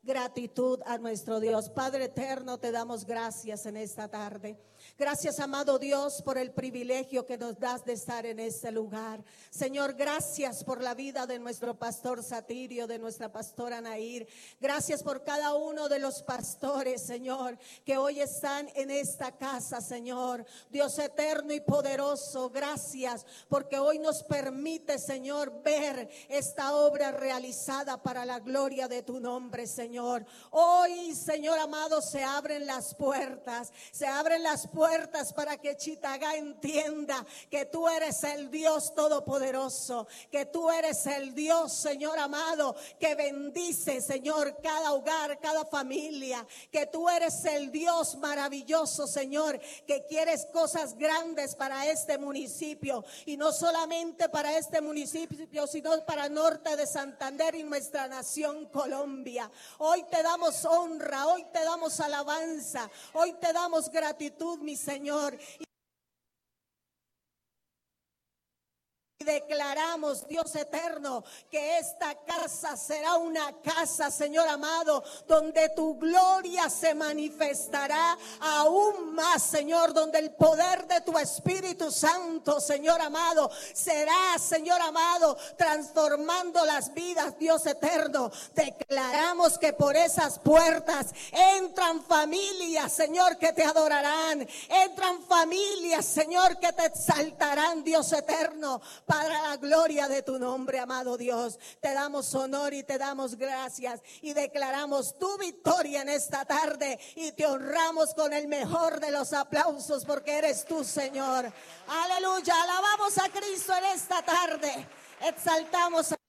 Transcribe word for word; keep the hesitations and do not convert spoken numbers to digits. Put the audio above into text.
gratitud a nuestro Dios. Padre eterno, te damos gracias en esta tarde. Gracias, amado Dios, por el privilegio que nos das de estar en este lugar. Señor, gracias por la vida de nuestro pastor Satirio, de nuestra pastora Nair. Gracias por cada uno de los pastores, Señor, que hoy están en esta casa, Señor. Dios eterno y poderoso, gracias porque hoy nos permite, Señor, ver esta obra realizada para la gloria de tu nombre, Señor. Hoy, Señor amado, se abren las puertas, se abren las puertas puertas para que Chitagá entienda que tú eres el Dios todopoderoso, que tú eres el Dios, Señor amado, que bendice, Señor, cada hogar, cada familia, que tú eres el Dios maravilloso, Señor, que quieres cosas grandes para este municipio, y no solamente para este municipio, sino para Norte de Santander y nuestra nación Colombia. Hoy te damos honra, hoy te damos alabanza, hoy te damos gratitud, mi Señor. Y declaramos, Dios eterno, que esta casa será una casa, Señor amado, donde tu gloria se manifestará aún más, Señor, donde el poder de tu Espíritu Santo, Señor amado, será, Señor amado, transformando las vidas, Dios eterno. Declaramos que por esas puertas entran familias, Señor, que te adorarán, entran familias, Señor, que te exaltarán, Dios eterno, para la gloria de tu nombre, amado Dios. Te damos honor y te damos gracias y declaramos tu victoria en esta tarde y te honramos con el mejor de los aplausos porque eres tú, Señor. Aleluya, alabamos a Cristo en esta tarde, exaltamos a